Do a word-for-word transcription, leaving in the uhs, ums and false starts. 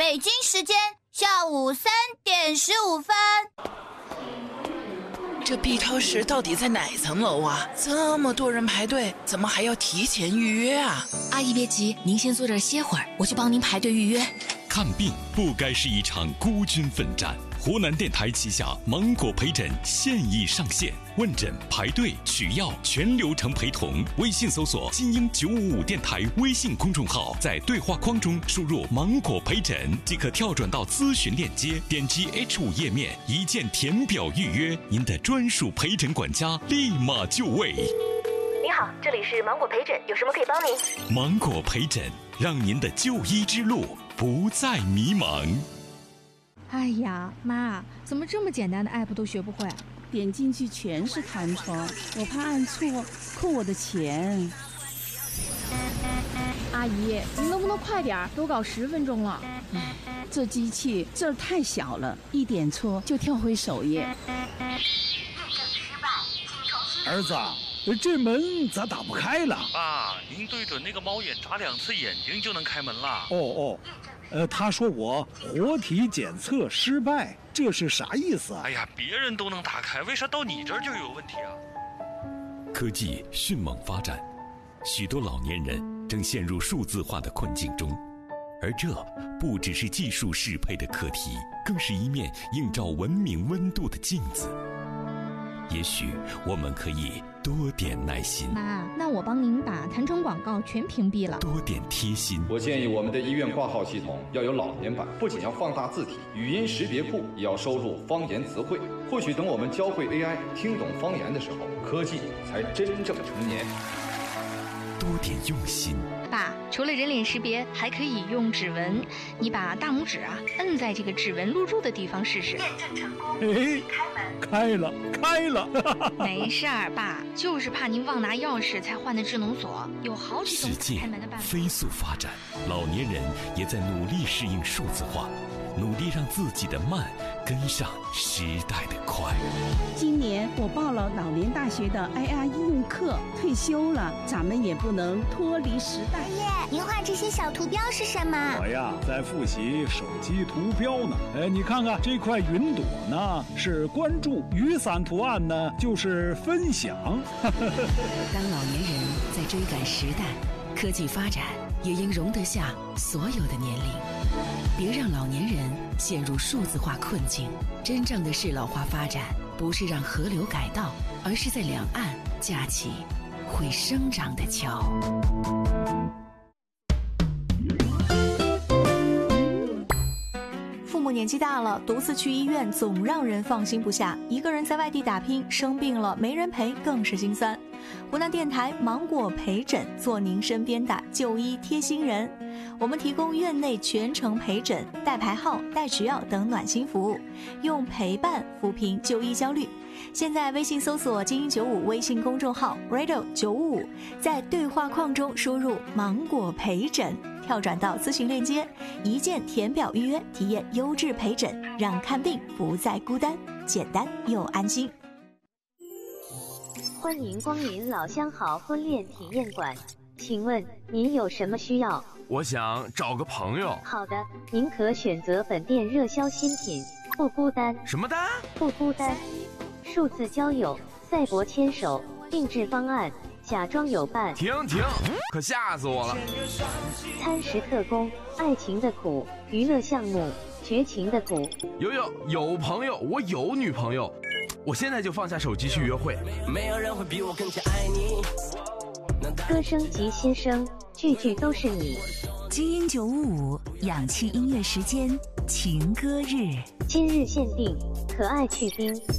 北京时间下午三点十五分。 这 B 超市到底在哪层楼啊？这么多人排队，怎么还要提前预约啊？ 阿姨别急，您先坐这儿歇会儿，我去帮您排队预约。 看病不该是一场孤军奋战。湖南电台旗下芒果陪诊现已上线，问诊、排队、取药全流程陪同。微信搜索金鹰九五五电台微信公众号，在对话框中输入芒果陪诊即可跳转到咨询链接，点击 H 五 页面，一键填表预约，您的专属陪诊管家立马就位。 您好，这里是芒果陪诊，有什么可以帮您？ 芒果陪诊，让您的就医之路不再迷茫。 哎呀，妈，怎么这么简单的 app 都学不会？ 点进去全是弹窗，我怕按错扣我的钱。 阿姨，您能不能快点？都搞十分钟了。 唉，这机器字儿太小了，一点错就跳回首页。 儿子，这门咋打不开了？ 爸，您对准那个猫眼眨两次眼睛就能开门了。 哦哦。呃，他说我活体检测失败，这是啥意思啊？ 哎呀，别人都能打开，为啥到你这儿就有问题啊？ 科技迅猛发展，许多老年人正陷入数字化的困境中，而这不只是技术适配的课题，更是一面映照文明温度的镜子。也许我们可以多点耐心。 妈，那我帮您把弹窗广告全屏蔽了。 多点贴心。 我建议我们的医院挂号系统要有老年版，不仅要放大字体，语音识别库也要收录方言词汇。或许等我们教会 A I 听懂方言的时候，科技才真正成年。 多点用心。 爸，除了人脸识别，还可以用指纹。你把大拇指啊摁在这个指纹录入的地方试试。 验证成功。哎，开了，开了。 没事儿，爸，就是怕您忘拿钥匙才换的智能锁，有好几种开门的办法。 世界飞速发展，老年人也在努力适应数字化，努力让自己的慢跟上时代的快。 今年我报了老年大学的 I R 应用课，退休了，咱们也不能脱离时代。 爷爷，您画这些小图标是什么？ 我呀，在复习手机图标呢。哎，你看看这块云朵呢，是关注；雨伞图案呢，就是分享。 当老年人在追赶时代，科技发展也应容得下所有的年龄。别让老年人陷入数字化困境。真正的适老化发展，不是让河流改道，而是在两岸架起会生长的桥。 父母年纪大了，独自去医院总让人放心不下，一个人在外地打拼，生病了没人陪更是心酸。湖南电台芒果陪诊，做您身边的就医贴心人。我们提供院内全程陪诊、代排号、代取药等暖心服务，用陪伴抚平就医焦虑。现在微信搜索精英九五微信公众号 radio 九五五，在对话框中输入芒果陪诊，跳转到咨询链接，一键填表预约，体验优质陪诊，让看病不再孤单，简单又安心。 欢迎光临老相好婚恋体验馆，请问您有什么需要？ 我想找个朋友。 好的，您可选择本店热销新品，不孤单。 什么单？ 不孤单。数字交友、赛博牵手、定制方案、假装有伴。 停停，可吓死我了！ 餐食特工、爱情的苦、娱乐项目、绝情的苦。 有有有朋友，我有女朋友，我现在就放下手机去约会。 没有人会比我更加爱你。 歌声及新声，句句都是你。 精英九五五氧气音乐时间，情歌日， 今日限定，可爱去冰。